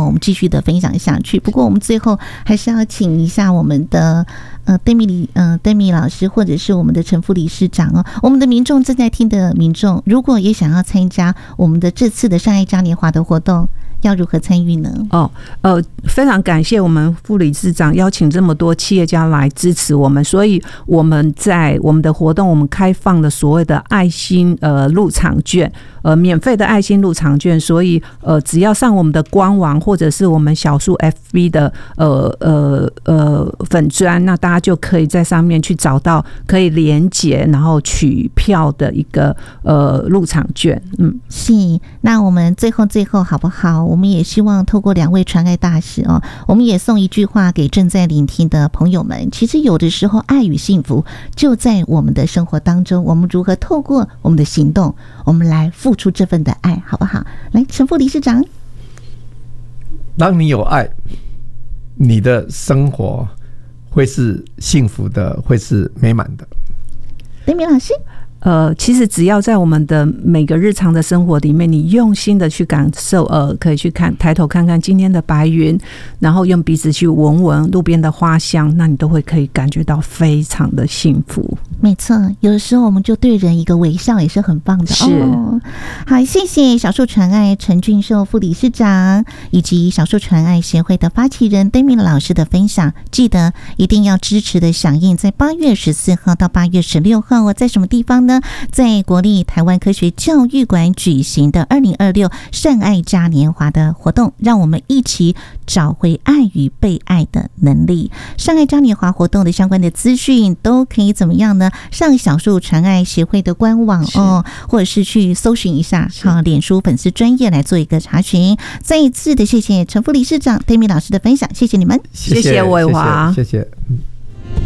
我们继续的分享下去。不过我们最后还是要请一下我们的Demi 老师或者是我们的陈副理事长哦，我们的民众正在听的民众，如果也想要参加我们的这次的上爱嘉年华的活动，要如何参与呢？ 非常感谢我们副理事长邀请这么多企业家来支持我们，所以我们在我们的活动，我们开放了所谓的爱心入场券，免费的爱心入场券，所以只要上我们的官网或者是我们小树 FB 的粉专，那大家就可以在上面去找到可以连结然后取票的一个入场券。 是。那我们最后好不好？我们也希望透过2位传爱大使哦，我们也送一句话给正在聆听的朋友们。其实有的时候，爱与幸福就在我们的生活当中。我们如何透过我们的行动，我们来付出这份的爱，好不好？来，陈副理事长， 当你有爱，你的生活会是幸福的，会是美满的。 Demi 老师。 其实只要在我们的每个日常的生活里面，你用心的去感受，可以去抬头看看今天的白云，然后用鼻子去闻闻路边的花香，那你都会可以感觉到非常的幸福。 没错，有的时候我们就对人一个微笑也是很棒的。 是。 好，谢谢小树传爱陈俊寿副理事长以及小树传爱协会的发起人 Demi 老师的分享。记得一定要支持的响应，在8月14号到8月16号在什么地方呢？在国立台湾科学教育馆举行的2026善爱嘉年华的活动，让我们一起找回爱与被爱的能力。善爱嘉年华活动的相关的资讯都可以怎么样呢？上小树传爱协会的官网哦，或者是去搜寻一下脸书粉丝专页来做一个查询。再一次的谢谢陈副理事长 Demi 老师的分享，谢谢你们， 谢谢伟华， 谢谢。